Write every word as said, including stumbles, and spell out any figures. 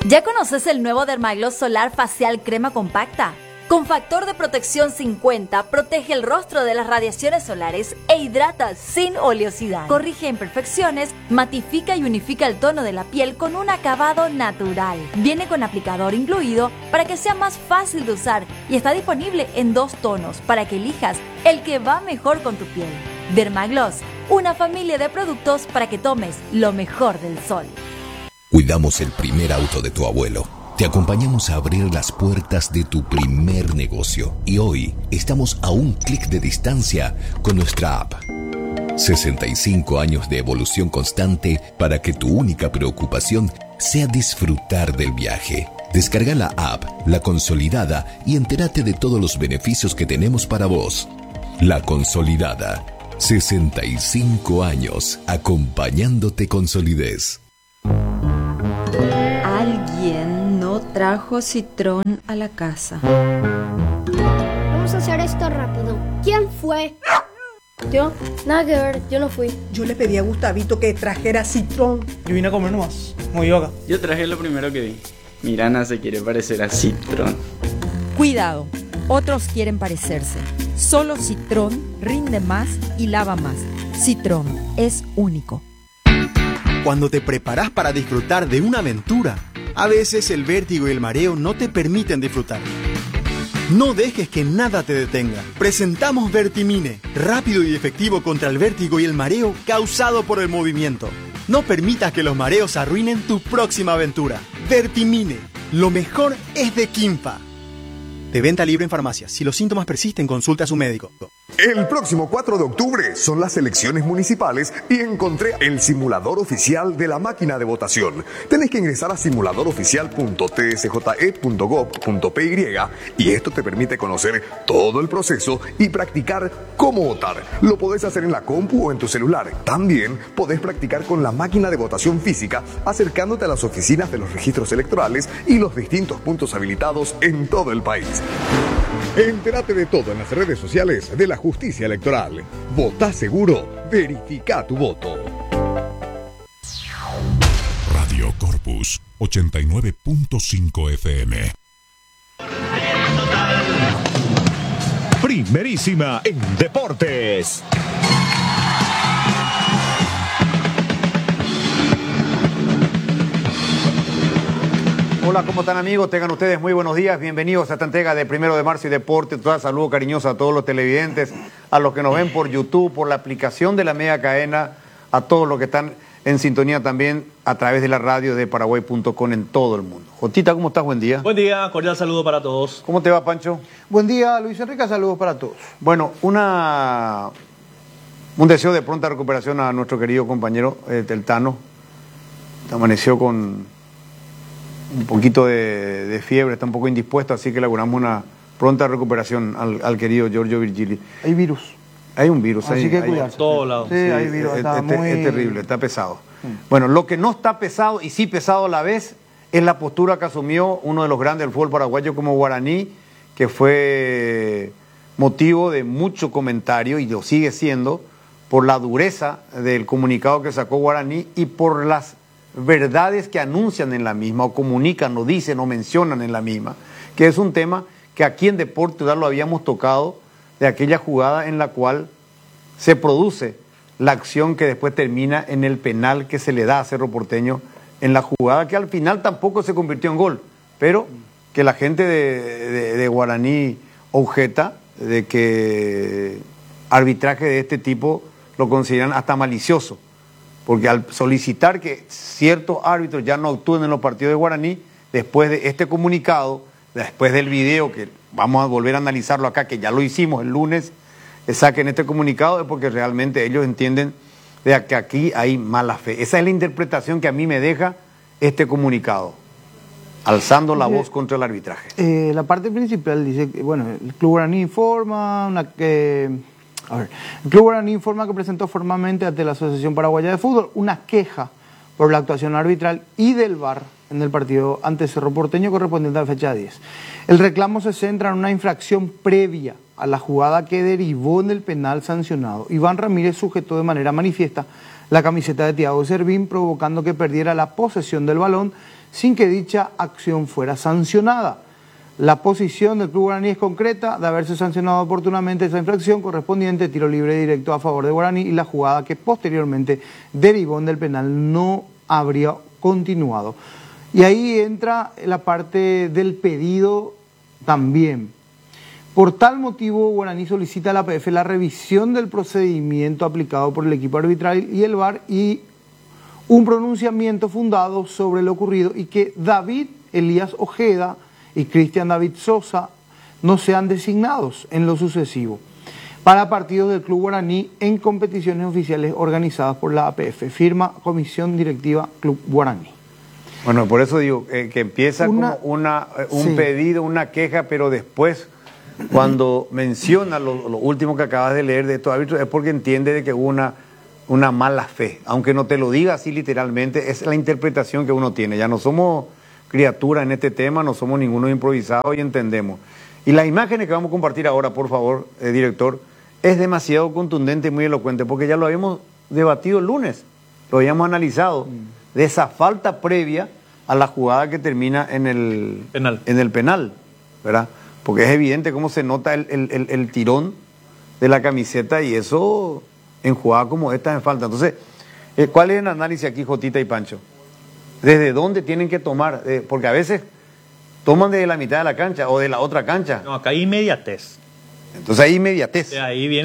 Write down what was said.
¿Ya conoces el nuevo Dermagloss Solar Facial Crema Compacta? Con factor de protección cincuenta, protege el rostro de las radiaciones solares e hidrata sin oleosidad. Corrige imperfecciones, matifica y unifica el tono de la piel con un acabado natural. Viene con aplicador incluido para que sea más fácil de usar y está disponible en dos tonos para que elijas el que va mejor con tu piel. Dermagloss, una familia de productos para que tomes lo mejor del sol. Cuidamos el primer auto de tu abuelo. Te acompañamos a abrir las puertas de tu primer negocio y hoy estamos a un clic de distancia con nuestra app. sesenta y cinco años de evolución constante para que tu única preocupación sea disfrutar del viaje. Descarga la app, La Consolidada, y entérate de todos los beneficios que tenemos para vos. La Consolidada. sesenta y cinco años acompañándote con solidez. Alguien no trajo citrón a la casa. Vamos a hacer esto rápido. ¿Quién fue? Yo, nada que ver, yo no fui. Yo le pedí a Gustavito que trajera citrón. Yo vine a comer nomás, como yoga. Yo traje lo primero que vi. Mirana se quiere parecer a Citrón. Cuidado, otros quieren parecerse. Solo Citrón rinde más y lava más. Citrón es único. Cuando te preparas para disfrutar de una aventura, a veces el vértigo y el mareo no te permiten disfrutar. No dejes que nada te detenga. Presentamos Vertimine, rápido y efectivo contra el vértigo y el mareo causado por el movimiento. No permitas que los mareos arruinen tu próxima aventura. Vertimine, lo mejor es de Quimpa. De venta libre en farmacias. Si los síntomas persisten, consulte a su médico. El próximo cuatro de octubre son las elecciones municipales y encontré el simulador oficial de la máquina de votación. Tenés que ingresar a simulador oficial punto t s j e punto gov punto p y y esto te permite conocer todo el proceso y practicar cómo votar. Lo podés hacer en la compu o en tu celular. También podés practicar con la máquina de votación física acercándote a las oficinas de los registros electorales y los distintos puntos habilitados en todo el país. Entérate de todo en las redes sociales de la Justicia Electoral. Votá seguro, verifica tu voto. Radio Corpus ochenta y nueve punto cinco F M. Primerísima en deportes. Hola, ¿cómo están, amigos? Tengan ustedes muy buenos días. Bienvenidos a esta entrega de Primero de Marzo y Deporte. Toda saludo cariñoso a todos los televidentes, a los que nos ven por YouTube, por la aplicación de la media cadena, a todos los que están en sintonía también a través de la radio de Paraguay punto com en todo el mundo. Jotita, ¿cómo estás? Buen día. Buen día, cordial saludo para todos. ¿Cómo te va, Pancho? Buen día, Luis Enrique, saludos para todos. Bueno, una un deseo de pronta recuperación a nuestro querido compañero, eh, el Tano. Amaneció con un poquito de, de fiebre, está un poco indispuesto, así que le auguramos una pronta recuperación al, al querido Giorgio Virgili. Hay virus. Hay un virus. Así hay, que hay, cuidarse. Por todos lados. Sí, sí, hay virus. Es, está es, muy... es terrible, está pesado. Sí. Bueno, lo que no está pesado y sí pesado a la vez es la postura que asumió uno de los grandes del fútbol paraguayo como Guaraní, que fue motivo de mucho comentario y lo sigue siendo por la dureza del comunicado que sacó Guaraní y por las verdades que anuncian en la misma, o comunican, o dicen, o mencionan en la misma, que es un tema que aquí en Deporte Total lo habíamos tocado, de aquella jugada en la cual se produce la acción que después termina en el penal que se le da a Cerro Porteño en la jugada, que al final tampoco se convirtió en gol, pero que la gente de, de, de Guaraní objeta de que arbitraje de este tipo lo consideran hasta malicioso, porque al solicitar que ciertos árbitros ya no actúen en los partidos de Guaraní, después de este comunicado, después del video, que vamos a volver a analizarlo acá, que ya lo hicimos el lunes, saquen este comunicado, es porque realmente ellos entienden de que aquí hay mala fe. Esa es la interpretación que a mí me deja este comunicado, alzando la voz contra el arbitraje. Eh, la parte principal dice que, bueno, el Club Guaraní informa una que... Eh, A ver, el Club Guaraní informa que presentó formalmente ante la Asociación Paraguaya de Fútbol una queja por la actuación arbitral y del V A R en el partido ante Cerro Porteño correspondiente a la fecha diez. El reclamo se centra en una infracción previa a la jugada que derivó en el penal sancionado. Iván Ramírez sujetó de manera manifiesta la camiseta de Thiago Servín, provocando que perdiera la posesión del balón, sin que dicha acción fuera sancionada. La posición del Club Guaraní es concreta de haberse sancionado oportunamente esa infracción correspondiente, tiro libre directo a favor de Guaraní, y la jugada que posteriormente derivó del penal no habría continuado. Y ahí entra la parte del pedido también. Por tal motivo, Guaraní solicita a la A P F la revisión del procedimiento aplicado por el equipo arbitral y el V A R y un pronunciamiento fundado sobre lo ocurrido, y que David Elías Ojeda y Cristian David Sosa no sean designados en lo sucesivo para partidos del Club Guaraní en competiciones oficiales organizadas por la A P F. Firma Comisión Directiva Club Guaraní. Bueno, por eso digo eh, que empieza una, como una, eh, un sí. pedido, una queja, pero después, cuando menciona lo, lo último que acabas de leer de estos árbitros, es porque entiende de que hubo una, una mala fe. Aunque no te lo diga así literalmente, es la interpretación que uno tiene. Ya no somos criaturas en este tema, no somos ninguno improvisado y entendemos. Y las imágenes que vamos a compartir ahora, por favor, eh, director, es demasiado contundente y muy elocuente, porque ya lo habíamos debatido el lunes, lo habíamos analizado, de esa falta previa a la jugada que termina en el penal, en el penal, ¿verdad? Porque es evidente cómo se nota el, el, el, el tirón de la camiseta, y eso en jugada como esta en falta. Entonces, eh, ¿cuál es el análisis aquí, Jotita y Pancho? ¿Desde dónde tienen que tomar? Eh, porque a veces toman desde la mitad de la cancha o de la otra cancha. No, acá hay inmediatez. Entonces hay inmediatez. De ahí viene